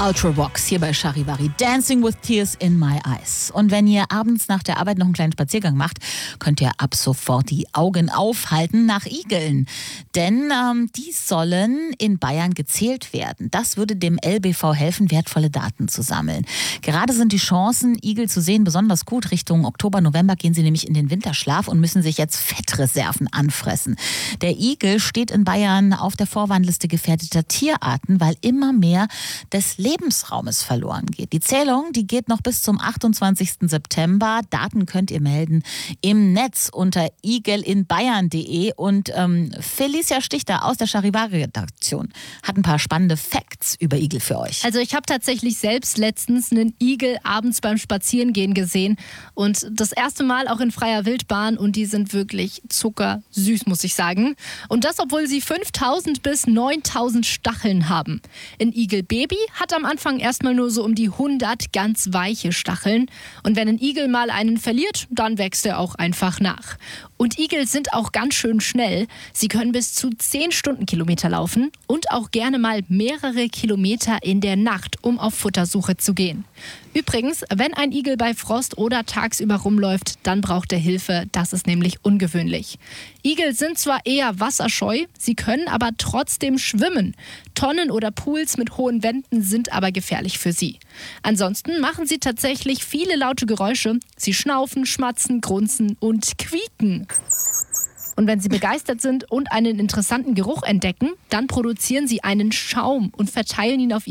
Ultravox hier bei Charivari. Dancing with Tears in My Eyes. Und wenn ihr abends nach der Arbeit noch einen kleinen Spaziergang macht, könnt ihr ab sofort die Augen aufhalten nach Igeln. Denn die sollen in Bayern gezählt werden. Das würde dem LBV helfen, wertvolle Daten zu sammeln. Gerade sind die Chancen, Igel zu sehen, besonders gut. Richtung Oktober, November gehen sie nämlich in den Winterschlaf und müssen sich jetzt Fettreserven anfressen. Der Igel steht in Bayern auf der Vorwarnliste gefährdeter Tierarten, weil immer mehr des Lebensraumes verloren geht. Die Zählung, die geht noch bis zum 28. September. Daten könnt ihr melden im Netz unter igelinbayern.de. Und Felicia Stichter aus der Charivari-Redaktion hat ein paar spannende Facts über Igel für euch. Also ich habe tatsächlich selbst letztens einen Igel abends beim Spazierengehen gesehen und das erste Mal auch in freier Wildbahn und die sind wirklich zuckersüß, muss ich sagen. Und das, obwohl sie 5.000 bis 9.000 Stacheln haben. Ein Igelbaby hat am Anfang erstmal nur so um die 100 ganz weiche Stacheln. Und wenn ein Igel mal einen verliert, dann wächst er auch einfach nach. Und Igel sind auch ganz schön schnell. Sie können bis zu 10 Stundenkilometer laufen und auch gerne mal mehrere Kilometer in der Nacht, um auf Futtersuche zu gehen. Übrigens, wenn ein Igel bei Frost oder tagsüber rumläuft, dann braucht er Hilfe. Das ist nämlich ungewöhnlich. Igel sind zwar eher wasserscheu, sie können aber trotzdem schwimmen. Tonnen oder Pools mit hohen Wänden sind aber gefährlich für sie. Ansonsten machen sie tatsächlich viele laute Geräusche. Sie schnaufen, schmatzen, grunzen und quieken. Und wenn sie begeistert sind und einen interessanten Geruch entdecken, dann produzieren sie einen Schaum und verteilen ihn auf